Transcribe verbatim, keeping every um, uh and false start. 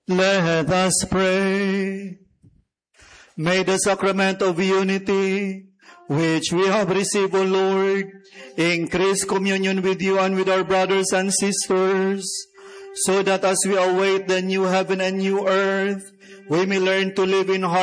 Let us pray. May the sacrament of unity, which we have received, O Lord, increase communion with you and with our brothers and sisters, so that as we await the new heaven and new earth, we may learn to live in harmony